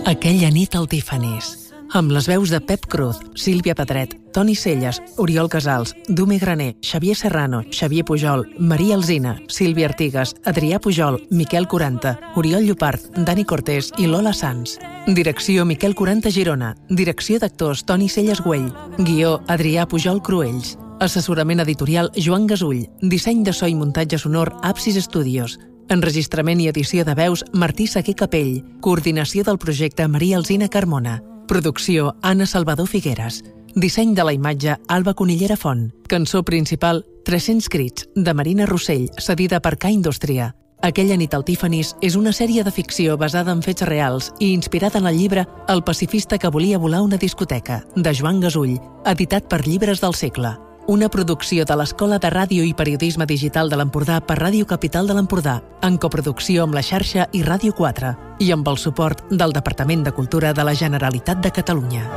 Aquella nit al Tiffany's, amb les veus de Pep Cruz, Sílvia Pedret, Toni Celles, Oriol Casals, Dume Graner, Xavier Serrano, Xavier Pujol, Maria Alsina, Sílvia Artigas, Adrià Pujol, Miquel Quaranta, Oriol Llopart, Dani Cortés i Lola Sanz. Direcció Miquel Quaranta Girona. Direcció d'actors Toni Celles Güell. Guió Adrià Pujol Cruells. Assessorament editorial Joan Gasull. Disseny de so i muntatge sonor Apsis Studios. Enregistrament i edició de veus Martí Saquer Capell. Coordinació del projecte Maria Alsina Carmona. Producció Anna Salvador Figueres. Disseny de la imatge Alba Conillera Font. Cançó principal 300 crits de Marina Rossell, cedida per K Indústria. Aquella nit al Tiffany's és una sèrie de ficció basada en fets reals i inspirada en el llibre El pacifista que volia volar una discoteca, de Joan Gasull, editat per Llibres del Segle. Una producció de l'Escola de Ràdio i Periodisme Digital de l'Empordà per Ràdio Capital de l'Empordà, en coproducció amb la xarxa i Ràdio 4, i amb el suport del Departament de Cultura de la Generalitat de Catalunya.